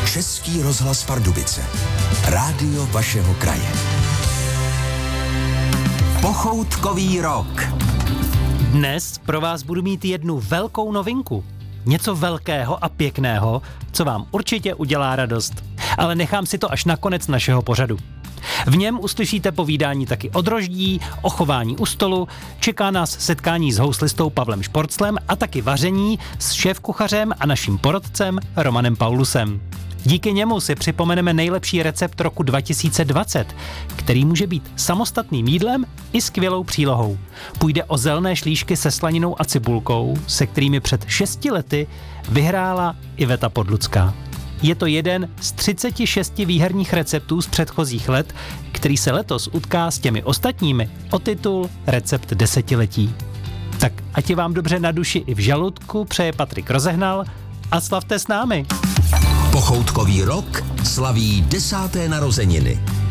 Český rozhlas Pardubice. Rádio vašeho kraje. Pochoutkový rok. Dnes pro vás budu mít jednu velkou novinku. Něco velkého a pěkného, co vám určitě udělá radost. Ale nechám si to až na konec našeho pořadu. V něm uslyšíte povídání taky o droždí, o chování u stolu, čeká nás setkání s houslistou Pavlem Šporclem a taky vaření s šéfkuchařem a naším porodcem Romanem Paulusem. Díky němu si připomeneme nejlepší recept roku 2020, který může být samostatným jídlem i skvělou přílohou. Půjde o zelené šlíšky se slaninou a cibulkou, se kterými před 6 lety vyhrála Iveta Podlucká. Je to jeden z 36 výherních receptů z předchozích let, který se letos utká s těmi ostatními o titul Recept desetiletí. Tak ať je vám dobře na duši i v žaludku, přeje Patrik Rozehnal a slavte s námi. Pochoutkový rok slaví 10. narozeniny.